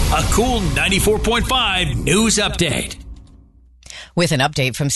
A cool 94.5 news update. With an update from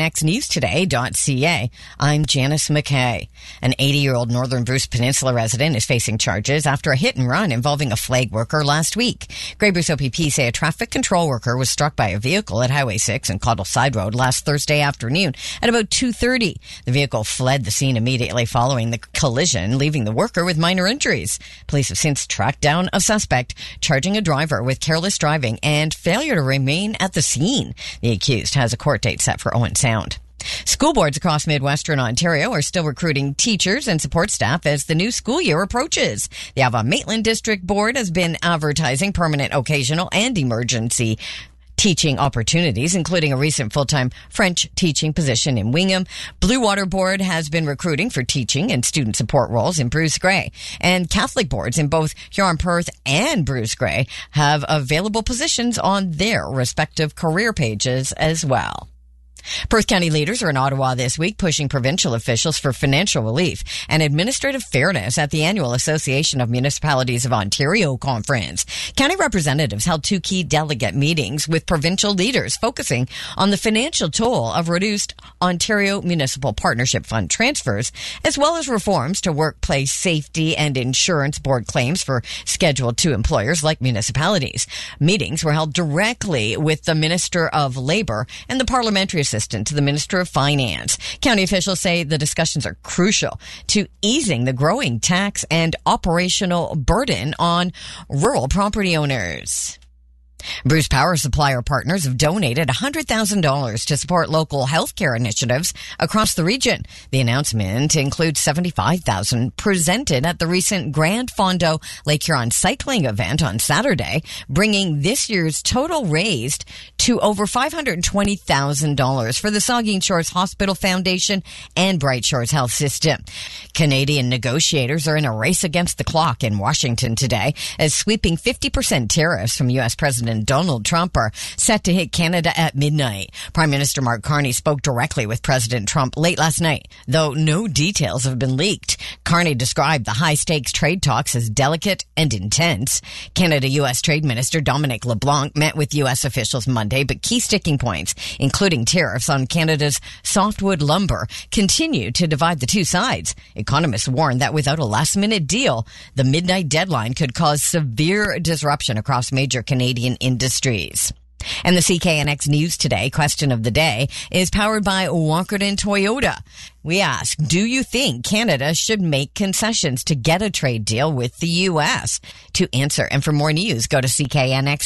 CKNXNewsToday.ca, I'm Janice McKay. An 80-year-old Northern Bruce Peninsula resident is facing charges after a hit-and-run involving a flag worker last week. Grey Bruce OPP say a traffic control worker was struck by a vehicle at Highway 6 and Caudle Side Road last Thursday afternoon at about 2:30. The vehicle fled the scene immediately following the collision, leaving the worker with minor injuries. Police have since tracked down a suspect, charging a driver with careless driving and failure to remain at the scene. The accused has a court date set for Owen Sound. School boards across Midwestern Ontario are still recruiting teachers and support staff as the new school year approaches. The Ava-Maitland District Board has been advertising permanent, occasional, and emergency teaching opportunities, including a recent full-time French teaching position in Wingham. Blue Water Board has been recruiting for teaching and student support roles in Bruce Grey. And Catholic boards in both Huron-Perth and Bruce Grey have available positions on their respective career pages as well. Perth County leaders are in Ottawa this week pushing provincial officials for financial relief and administrative fairness at the annual Association of Municipalities of Ontario conference. County representatives held two key delegate meetings with provincial leaders focusing on the financial toll of reduced Ontario Municipal Partnership Fund transfers, as well as reforms to workplace safety and insurance board claims for Schedule II employers like municipalities. Meetings were held directly with the Minister of Labour and the Parliamentary Assistant to the Minister of Finance. County officials say the discussions are crucial to easing the growing tax and operational burden on rural property owners. Bruce Power Supplier partners have donated $100,000 to support local healthcare initiatives across the region. The announcement includes $75,000 presented at the recent Grand Fondo Lake Huron cycling event on Saturday, bringing this year's total raised to over $520,000 for the Saugeen Shores Hospital Foundation and Bright Shores Health System. Canadian negotiators are in a race against the clock in Washington today as sweeping 50% tariffs from U.S. President Donald Trump are set to hit Canada at midnight. Prime Minister Mark Carney spoke directly with President Trump late last night, though no details have been leaked. Carney described the high-stakes trade talks as delicate and intense. Canada-U.S. Trade Minister Dominic LeBlanc met with U.S. officials Monday, but key sticking points, including tariffs on Canada's softwood lumber, continue to divide the two sides. Economists warn that without a last-minute deal, the midnight deadline could cause severe disruption across major Canadian industries. And the CKNX News Today question of the day is powered by Walkerton Toyota. We ask, do you think Canada should make concessions to get a trade deal with the U.S.? To answer and for more news, go to CKNX